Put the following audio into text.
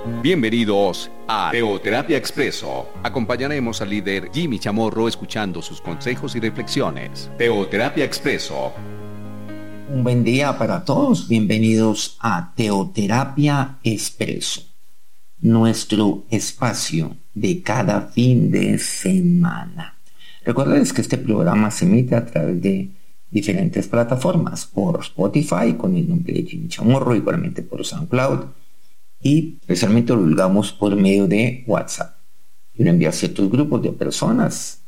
Bienvenidos a Teoterapia Expreso. Acompañaremos al líder Jimmy Chamorro escuchando sus consejos y reflexiones. Teoterapia Expreso. Un buen día para todos. Bienvenidos a Teoterapia Expreso, nuestro espacio de cada fin de semana. Recuerden que este programa se emite a través de diferentes plataformas, por Spotify con el nombre de Jimmy Chamorro, igualmente por SoundCloud, y especialmente lo divulgamos por medio de WhatsApp. Yo lo envío a ciertos grupos de personas